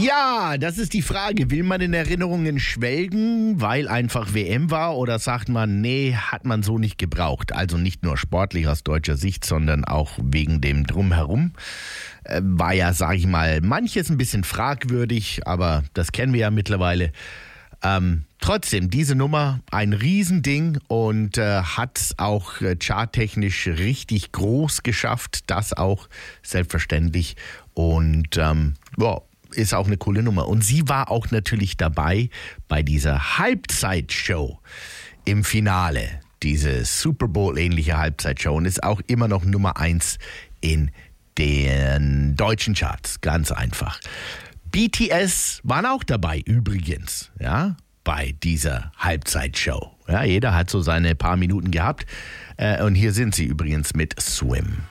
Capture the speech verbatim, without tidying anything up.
Ja, das ist die Frage. Will man in Erinnerungen schwelgen, weil einfach W M war, oder sagt man, nee, hat man so nicht gebraucht? Also nicht nur sportlich aus deutscher Sicht, sondern auch wegen dem Drumherum. Äh, war ja, sag ich mal, manches ein bisschen fragwürdig, aber das kennen wir ja mittlerweile. Ähm, trotzdem, diese Nummer, ein Riesending und äh, hat auch äh, charttechnisch richtig groß geschafft. Das auch selbstverständlich. Und ähm, ja, ist auch eine coole Nummer. Und sie war auch natürlich dabei bei dieser Halbzeitshow im Finale. Diese Super Bowl-ähnliche Halbzeitshow. Und ist auch immer noch Nummer eins in den deutschen Charts. Ganz einfach. B T S waren auch dabei übrigens, ja, bei dieser Halbzeitshow. Ja, jeder hat so seine paar Minuten gehabt. Äh, und hier sind sie übrigens mit Swim.